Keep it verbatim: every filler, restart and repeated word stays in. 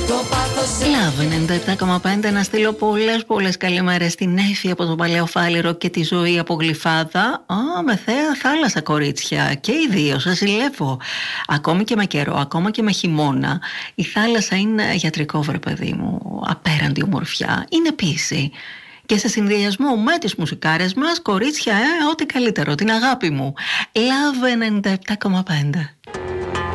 Λαβ ενενήντα επτά κόμμα πέντε. Να στείλω πολλές πολλές καλημέρες στην Έφη από τον Παλαιοφάλιρο και τη Ζωή από Γλυφάδα. Α, με θέα θάλασσα, κορίτσια. Και οι δύο, σας ζηλεύω. Ακόμη και με καιρό, ακόμα και με χειμώνα, η θάλασσα είναι γιατρικό, βρε παιδί μου. Απέραντη ομορφιά. Είναι πίση. Και σε συνδυασμό με τις μουσικάρες μας, κορίτσια, ε, ό,τι καλύτερο, την αγάπη μου. Λαβ ενενήντα επτά κόμμα πέντε.